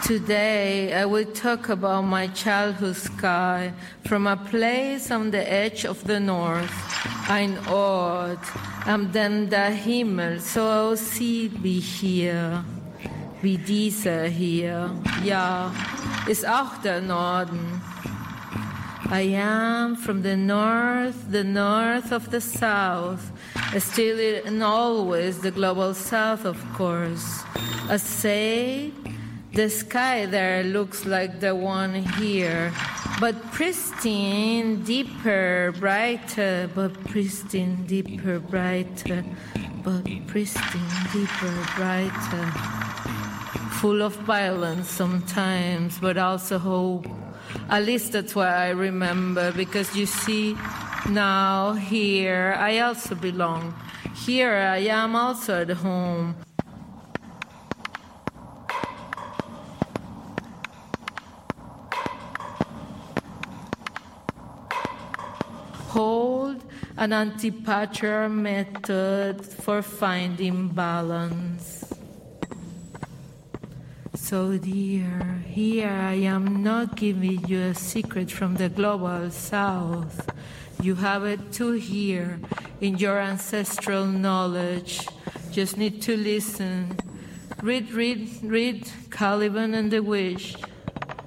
Today, I will talk about my childhood sky from a place on the edge of the north. Ein Ort am den der Himmel so aussieht wie hier, wie dieser hier. Ja, ist auch der Norden. I am from the north of the south, still and always the global south, of course. I say, the sky there looks like the one here, but pristine, deeper, brighter, but pristine, deeper, brighter, but pristine, deeper, brighter. Full of violence sometimes, but also hope. At least that's what I remember, because you see, now, here, I also belong. Here I am also at home. Hold an anti-patriarchal method for finding balance. So dear, here I am not giving you a secret from the global south. You have it too here in your ancestral knowledge. Just need to listen. Read Caliban and the Wish.